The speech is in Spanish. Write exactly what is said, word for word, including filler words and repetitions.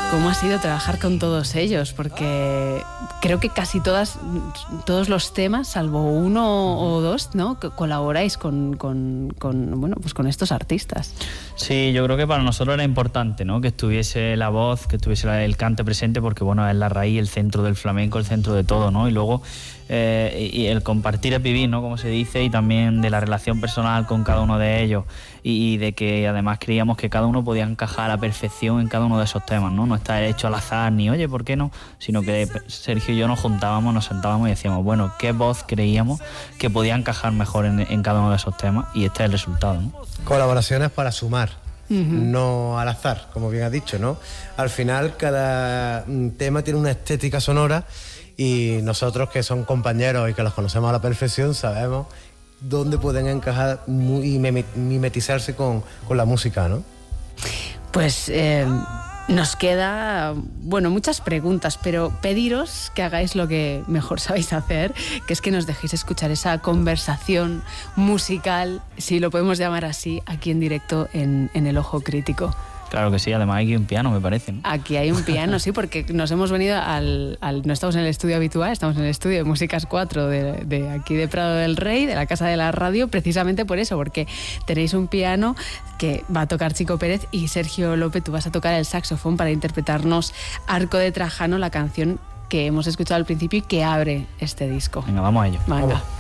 ¿Cómo ha sido trabajar con todos ellos? Porque creo que casi todas, todos los temas, salvo uno o dos, ¿no?, que colaboráis con, con, con, bueno, pues con estos artistas. Sí, yo creo que para nosotros era importante, ¿no?, que estuviese la voz, que estuviese el cante presente, porque bueno, es la raíz, el centro del flamenco, el centro de todo, ¿no? Y luego eh, y el compartir es vivir, ¿no?, como se dice, y también de la relación personal con cada uno de ellos, y, y de que además creíamos que cada uno podía encajar a la perfección en cada uno de esos temas, ¿no? No está hecho al azar, ni oye, ¿por qué no? Sino que Sergio y yo nos juntábamos, nos sentábamos y decíamos, bueno, ¿qué voz creíamos que podía encajar mejor en, en cada uno de esos temas? Y este es el resultado, ¿no? Colaboraciones para sumar, uh-huh. no al azar, como bien has dicho, ¿no? Al final cada tema tiene una estética sonora y nosotros, que son compañeros y que los conocemos a la perfección, sabemos dónde pueden encajar y mimetizarse con, con la música, ¿no? Pues eh, nos queda, bueno, muchas preguntas, pero pediros que hagáis lo que mejor sabéis hacer, que es que nos dejéis escuchar esa conversación musical, si lo podemos llamar así, aquí en directo en, en El Ojo Crítico. Claro que sí, además hay un piano, me parece, ¿no? Aquí hay un piano, sí, porque nos hemos venido al, al... No estamos en el estudio habitual, estamos en el estudio de Músicas cuatro de, de aquí de Prado del Rey, de la Casa de la Radio, precisamente por eso, porque tenéis un piano que va a tocar Chico Pérez y Sergio López, tú vas a tocar el saxofón para interpretarnos Arco de Trajano, la canción que hemos escuchado al principio y que abre este disco. Venga, vamos a ello. Venga. Vamos.